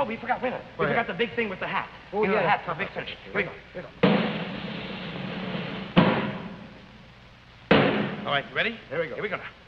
Oh, we forgot, wait a minute. We forgot the big thing with the hat. Oh, you know, yeah. the hat for big search. Here we go. All right, you ready? Here we go. Here we go now.